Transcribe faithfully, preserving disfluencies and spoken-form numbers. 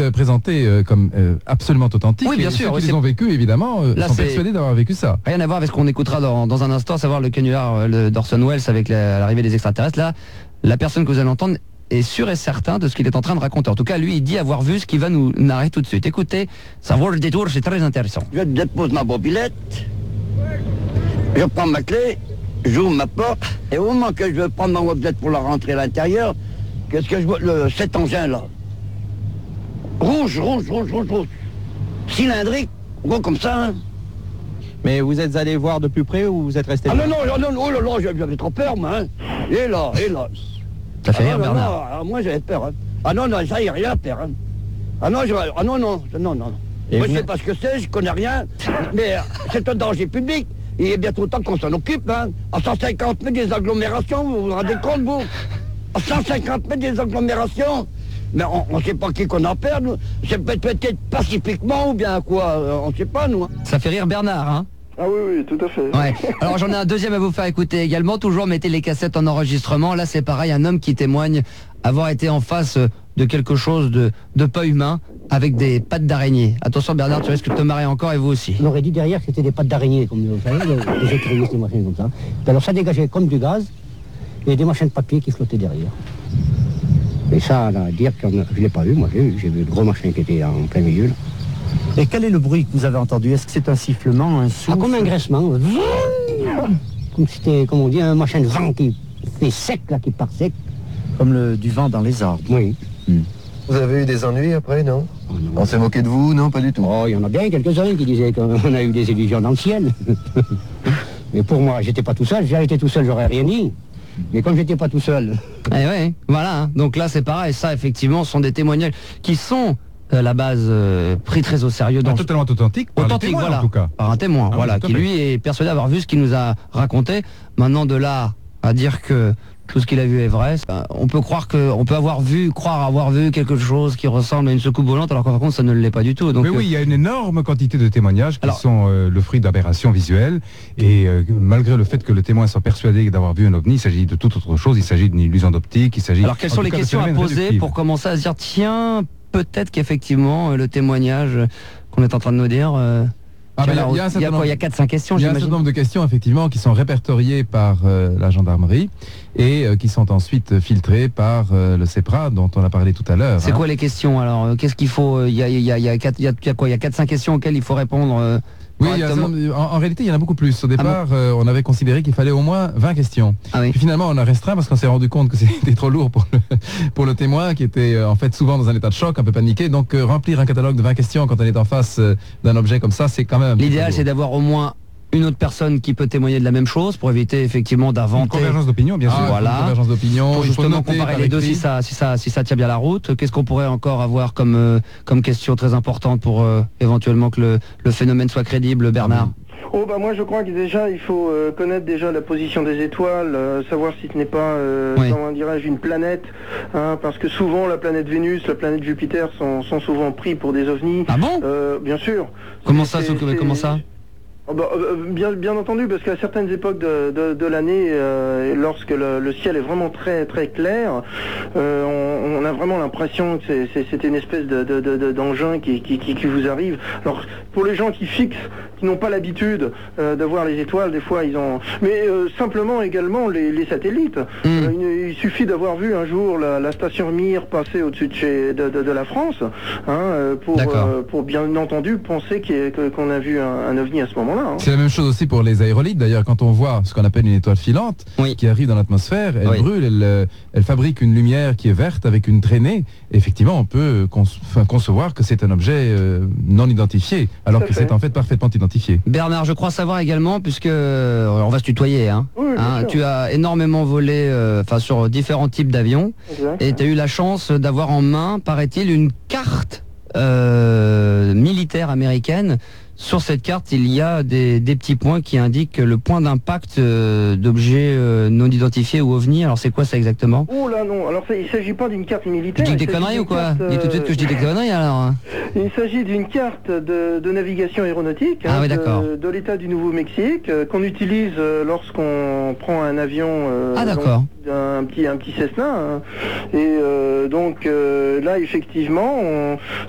euh, présentés euh, comme euh, absolument authentiques. Oui, bien et sûr. Ceux Oui, qui les ont vécus, évidemment, euh, Là, sont c'est- persuadés d'avoir vécu ça. Rien à voir avec ce qu'on écoutera dans, dans un instant, à savoir le canular euh, d'Orson Welles avec la- l'arrivée des extraterrestres. Là, la personne que vous allez entendre est sûr et certain de ce qu'il est en train de raconter. En tout cas, lui, il dit avoir vu ce qui va nous narrer tout de suite. Écoutez, ça vaut le détour, c'est très intéressant. Je dépose ma mobilette, je prends ma clé, j'ouvre ma porte, et au moment que je veux prendre ma mobilette pour la rentrer à l'intérieur, qu'est-ce que je vois, le, cet engin-là, rouge, rouge, rouge, rouge, rouge, cylindrique, gros comme ça, hein. Mais vous êtes allé voir de plus près ou vous êtes resté Ah là? non, non, non, non, oh là là, j'avais trop peur, moi, hein. Et là, et là. Ça fait Ah rire, non, non, Bernard. non, ah, moi j'avais peur, hein. Ah non, non, ça y a rien à faire, hein. Ah non, je, ah non, non, non, non. Et Moi vous- je sais pas ce que c'est, je connais rien, mais euh, c'est un danger public. Il est bientôt temps qu'on s'en occupe, hein. À cent cinquante mètres des agglomérations, vous vous rendez compte, vous? À cent cinquante mètres des agglomérations. Mais on ne sait pas qui qu'on en perd, nous. C'est peut- peut-être pacifiquement ou bien quoi, euh, on ne sait pas, nous. Hein. Ça fait rire Bernard, hein? Ah oui, oui, tout à fait. Ouais. Alors j'en ai un deuxième à vous faire écouter également. Toujours mettez les cassettes en enregistrement. Là c'est pareil, un homme qui témoigne avoir été en face de quelque chose de, de pas humain avec des pattes d'araignée. Attention Bernard, tu risques de te marrer encore et vous aussi. On aurait dit derrière que c'était des pattes d'araignée, comme vous savez, des des étriers, des machines comme ça. Puis alors ça dégageait comme du gaz et des machines de papier qui flottaient derrière. Et ça, là, à dire que je ne l'ai pas vu, moi j'ai vu, j'ai vu le gros machin qui était en plein milieu. Là. Et quel est le bruit que vous avez entendu? Est-ce que c'est un sifflement, un Ah, souffle? comme un graissement. Comme si c'était, comme on dit, un machin de vent qui fait sec, là, qui part sec. Comme le, du vent dans les arbres. Oui. Vous avez eu des ennuis après, non? Oh, non. On s'est moqué de vous, non? Pas du tout. Oh, il y en a bien quelques-uns qui disaient qu'on a eu des illusions dans le ciel. Mais pour moi, j'étais pas tout seul. Si j'avais été tout seul, j'aurais rien dit. Mais comme j'étais pas tout seul. Eh ouais, voilà. hein. Donc là c'est pareil. Ça effectivement sont des témoignages qui sont à la base euh, pris très au sérieux dans Ah, totalement authentique, par le authentique, témoin, voilà, en tout cas. par un témoin, Ah, voilà, tout à qui fait. lui est persuadé d'avoir vu ce qu'il nous a raconté. Maintenant de là à dire que tout ce qu'il a vu est vrai, ça, on peut croire que, on peut avoir vu, croire avoir vu quelque chose qui ressemble à une secoupe volante, alors qu'en fin de compte ça ne l'est pas du tout. Donc Mais oui, il y a une énorme quantité de témoignages qui Alors- sont euh, le fruit d'aberrations visuelles. Et euh, malgré le fait que le témoin soit persuadé d'avoir vu un ovni, il s'agit de toute autre chose. Il s'agit d'une illusion d'optique. Il s'agit. alors quelles en sont tout les cas, de questions à phénomènes poser réductibles. pour commencer à se dire tiens, peut-être qu'effectivement euh, le témoignage qu'on est en train de nous dire. euh, Ah, ben, tiens, il y a- il y a un il y a certain quoi, il y a nombre- quatre cinq questions, Il y a un j'imagine. certain nombre de questions, effectivement, qui sont répertoriées par euh, la gendarmerie et euh, qui sont ensuite filtrées par euh, le CEPRA, dont on a parlé tout à l'heure. C'est hein. quoi les questions alors euh, Qu'est-ce qu'il faut euh, Il y a, il y a, il y a quatre- il y a- il y a quoi Il y a quatre cinq questions auxquelles il faut répondre euh, Oui, il y a un correctement. certain nombre- en, en réalité, il y en a beaucoup plus. Au départ, euh, on avait considéré qu'il fallait au moins vingt questions. Ah oui. Puis finalement, on a restreint parce qu'on s'est rendu compte que c'était trop lourd pour le, pour le témoin, qui était euh, en fait souvent dans un état de choc, un peu paniqué. Donc, euh, remplir un catalogue de vingt questions quand on est en face euh, d'un objet comme ça, c'est quand même un petit peu L'idéal, lourd. c'est d'avoir au moins une autre personne qui peut témoigner de la même chose pour éviter effectivement Une d'inventer. convergence d'opinion, bien Ah, sûr. voilà. Une convergence d'opinion. Pour il faut justement noter comparer par les deux écrit. si ça, si ça, si ça tient bien la route. Qu'est-ce qu'on pourrait encore avoir comme, euh, comme question très importante pour euh, éventuellement que le, le phénomène soit crédible, Bernard? Oh bah moi je crois que déjà il faut euh, connaître déjà la position des étoiles, euh, savoir si ce n'est pas euh, Oui. comment dirais-je une planète, hein, parce que souvent la planète Vénus, la planète Jupiter sont, sont souvent pris pour des ovnis. Ah bon? Euh, Bien sûr. Comment C'est- ça, c'est- c'est- comment ça? Oh bah, euh, bien, bien entendu, parce qu'à certaines époques de, de, de l'année, euh, lorsque le, le ciel est vraiment très très clair, euh, on, on a vraiment l'impression que c'est- c'est c'est une espèce de, de, de- de- d'engin qui, qui, qui, qui vous arrive. Alors pour les gens qui fixent, qui n'ont pas l'habitude euh, de voir les étoiles, des fois ils ont... Mais euh, simplement également les, les satellites. Mm. Euh, il, il suffit d'avoir vu un jour la, la station Mir passer au-dessus de, chez, de, de, de la France, hein, euh, pour, D'accord. euh, pour bien entendu penser qu'il y ait- que- qu'on a vu un, un ovni à ce moment-là. Hein. C'est la même chose aussi pour les aérolites. D'ailleurs, quand on voit ce qu'on appelle une étoile filante Oui. qui arrive dans l'atmosphère, elle Oui. brûle, elle, euh, elle fabrique une lumière qui est verte avec une traînée. Effectivement, on peut conce- enfin, concevoir que c'est un objet euh, non identifié, alors Tout à que fait. c'est en fait parfaitement identifié. Bernard, je crois savoir également, puisque euh, on va se tutoyer, hein. Oui, bien Hein, sûr. tu as énormément volé, euh, enfin sur différents types d'avions, Exact. et tu as eu la chance d'avoir en main, paraît-il, une carte euh, militaire américaine. Sur cette carte, il y a des, des petits points qui indiquent le point d'impact euh, d'objets euh, non identifiés ou ovnis. Alors c'est quoi ça exactement? Oh là non, alors ça, il ne s'agit pas d'une carte Tu militaire. dis il des s'agit conneries d'une ou quoi? carte, Dis tout de suite que je dis des conneries alors. hein. Il s'agit d'une carte de, de navigation aéronautique Ah oui, de- d'accord. de, l'État du Nouveau-Mexique euh, qu'on utilise euh, lorsqu'on prend un avion, euh, Ah, donc, d'accord. un petit un petit Cessna. hein. Et euh, donc euh, là effectivement, on-